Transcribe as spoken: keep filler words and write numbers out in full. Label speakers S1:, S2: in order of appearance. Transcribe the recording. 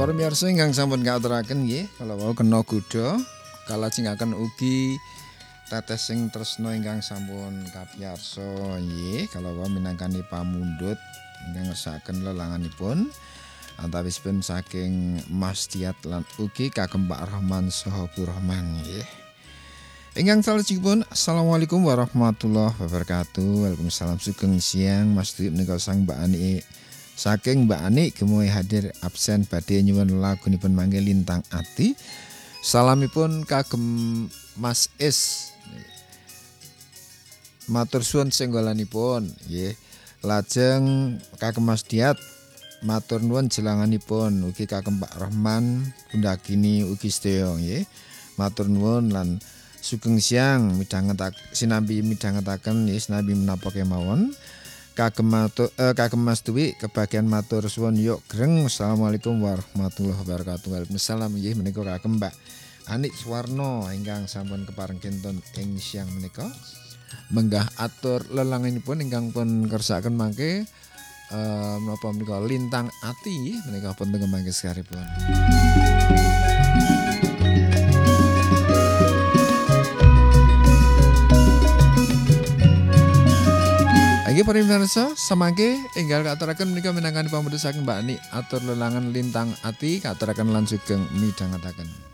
S1: Para miyarsa ingkang sampun katuraken nggih, kala wau kena kuda, kalajengaken ugi tetes sing tresna ingkang sampun kapiyarsa nggih, kala wau minangkani pamundhut ingkang ngersakaken lelanganipun antawisipun saking Mas Diat lan ugi kagem Pak Rahman saha Bu Rahman nggih. Ingkang salajengipun Assalamualaikum warahmatullahi wabarakatuh. Waalaikumsalam sugeng siang Mas Diat menika sang Mbak Ani. Saking Mbak Ani gemuy hadir absen badhe nyuwun lagunipun mangke Lintang Ati. Salamipun kagem Mas Is. Matur suwun senggolanipun nggih. Lajeng kagem Mas Diat matur nuwun jelanganipun ugi kagem Pak Rahman Bundagini ugi sedaya nggih. Matur nuwun lan sugeng siang midhangetak sinambi midhangetaken nggih sinambi menapa kemawon. Kagem matur eh, kagem Mas Dwi kebagian matur suwun yuk greng. Assalamualaikum warahmatullahi wabarakatuh. Waalaikumsalam nggih menika kagem Mbak Anik Suwarno ingkang sampun kepareng kinten ing siang menika. Menggah atur lelanganipun ingkang pun kersakaken mangke eh, menapa menika Lintang Ati menika pun tengah mangke sekaripun. Nggih para pamirsa, samangke enggal katuraken menika minangkani pamundhut saking Mbak Ani atur lelangan Lintang Ati katuraken lan sugeng midhangetaken.